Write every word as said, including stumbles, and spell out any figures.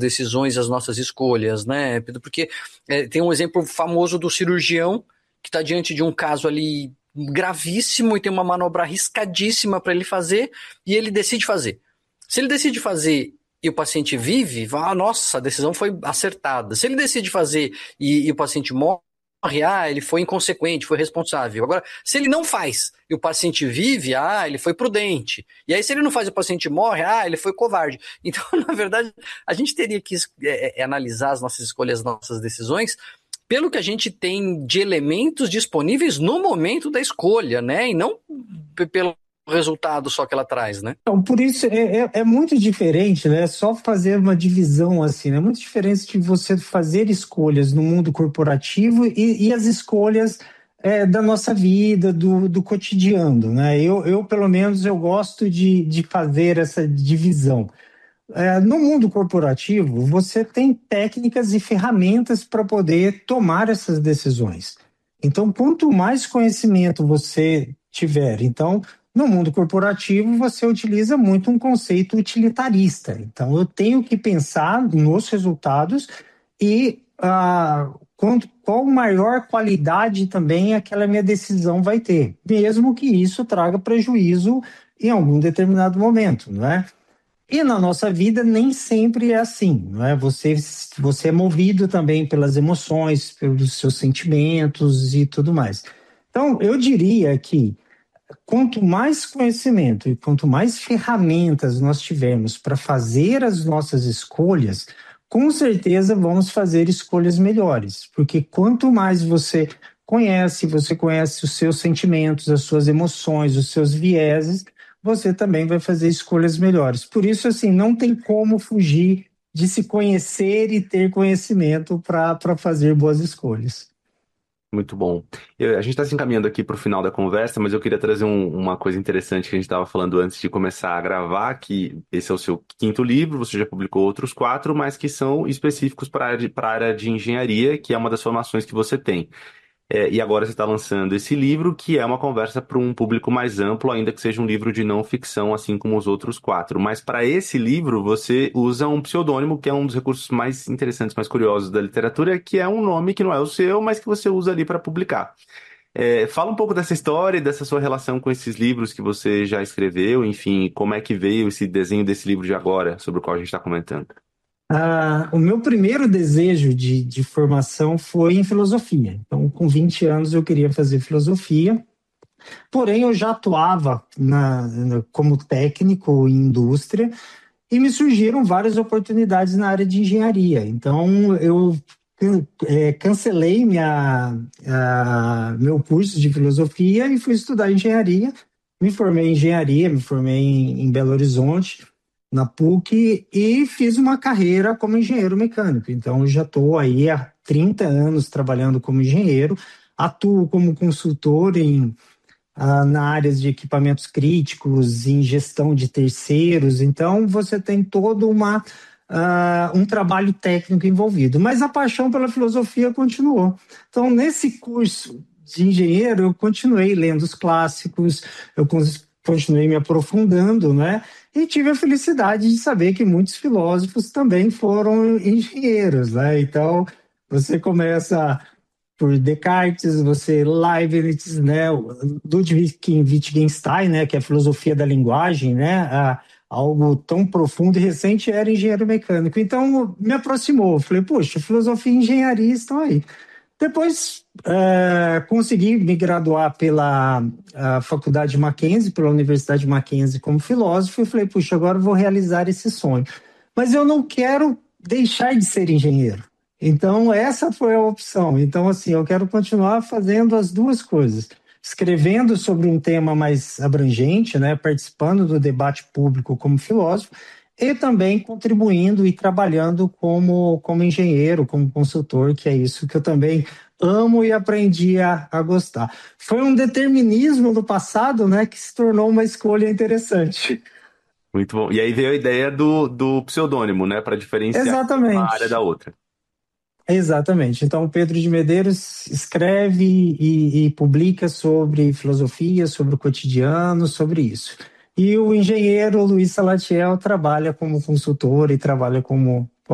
decisões, as nossas escolhas, né, Pedro? Porque é, tem um exemplo famoso do cirurgião que está diante de um caso ali gravíssimo e tem uma manobra arriscadíssima para ele fazer e ele decide fazer. Se ele decide fazer e o paciente vive, ah, nossa, a decisão foi acertada. Se ele decide fazer e, e o paciente morre, ah, ele foi inconsequente, foi responsável. Agora, se ele não faz e o paciente vive, ah, ele foi prudente. E aí, se ele não faz e o paciente morre, ah, ele foi covarde. Então, na verdade, a gente teria que é, é, analisar as nossas escolhas, as nossas decisões, pelo que a gente tem de elementos disponíveis no momento da escolha, né? E não pelo resultado só que ela traz, né? Então, por isso é, é, é muito diferente, né? Só fazer uma divisão assim, né? É muito diferente de você fazer escolhas no mundo corporativo e, e as escolhas é, da nossa vida, do, do cotidiano, né? Eu, eu, pelo menos, eu gosto de, de fazer essa divisão. É, no mundo corporativo, você tem técnicas e ferramentas para poder tomar essas decisões. Então, quanto mais conhecimento você tiver, então, no mundo corporativo, você utiliza muito um conceito utilitarista. Então, eu tenho que pensar nos resultados e ah, quanto, qual maior qualidade também aquela minha decisão vai ter, mesmo que isso traga prejuízo em algum determinado momento, não é? E na nossa vida nem sempre é assim, não é? Você, você é movido também pelas emoções, pelos seus sentimentos e tudo mais. Então, eu diria que quanto mais conhecimento e quanto mais ferramentas nós tivermos para fazer as nossas escolhas, com certeza vamos fazer escolhas melhores, porque quanto mais você conhece, você conhece os seus sentimentos, as suas emoções, os seus vieses, você também vai fazer escolhas melhores. Por isso, assim, não tem como fugir de se conhecer e ter conhecimento para fazer boas escolhas. Muito bom. Eu- a gente está se encaminhando aqui para o final da conversa, mas eu queria trazer um- uma coisa interessante que a gente estava falando antes de começar a gravar, que esse é o seu quinto livro, você já publicou outros quatro, mas que são específicos para a área de, para a área de engenharia, que é uma das formações que você tem. É, e agora você está lançando esse livro, que é uma conversa para um público mais amplo, ainda que seja um livro de não ficção, assim como os outros quatro. Mas para esse livro, você usa um pseudônimo, que é um dos recursos mais interessantes, mais curiosos da literatura, que é um nome que não é o seu, mas que você usa ali para publicar. É, fala um pouco dessa história e dessa sua relação com esses livros que você já escreveu, enfim, como é que veio esse desenho desse livro de agora, sobre o qual a gente está comentando. Ah, o meu primeiro desejo de, de formação foi em filosofia. Então, com vinte anos, eu queria fazer filosofia. Porém, eu já atuava na, na- como técnico em indústria e me surgiram várias oportunidades na área de engenharia. Então, eu can- eh, cancelei minha, ah, meu curso de filosofia e fui estudar engenharia. Me formei em engenharia, me formei em, em Belo Horizonte, na PUC, e fiz uma carreira como engenheiro mecânico. Então, eu já estou aí há trinta anos trabalhando como engenheiro, atuo como consultor em ah, na área de equipamentos críticos, em gestão de terceiros. Então, você tem todo uma, ah, um trabalho técnico envolvido. Mas a paixão pela filosofia continuou. Então, nesse curso de engenheiro, eu continuei lendo os clássicos, eu con- continuei me aprofundando, né? E tive a felicidade de saber que muitos filósofos também foram engenheiros, né? Então, você começa por Descartes, você Leibniz, né, Ludwig Wittgenstein, né, que é a filosofia da linguagem, né, a, algo tão profundo e recente, era engenheiro mecânico. Então, me aproximou. Falei, poxa, filosofia e engenharia estão aí. Depois, é, consegui me graduar pela a Faculdade Mackenzie, pela Universidade Mackenzie como filósofo, e falei, puxa, agora eu vou realizar esse sonho. Mas eu não quero deixar de ser engenheiro. Então, essa foi a opção. Então, assim, eu quero continuar fazendo as duas coisas. Escrevendo sobre um tema mais abrangente, né, participando do debate público como filósofo, e também contribuindo e trabalhando como, como engenheiro, como consultor, que é isso que eu também amo e aprendi a, a gostar. Foi um determinismo no passado, né, que se tornou uma escolha interessante. Muito bom. E aí veio a ideia do, do pseudônimo, né, para diferenciar uma área da Exatamente. outra. Exatamente. Então, Pedro de Medeiros escreve e, e publica sobre filosofia, sobre o cotidiano, sobre isso. E o engenheiro Luiz Salatiel trabalha como consultor e trabalha como,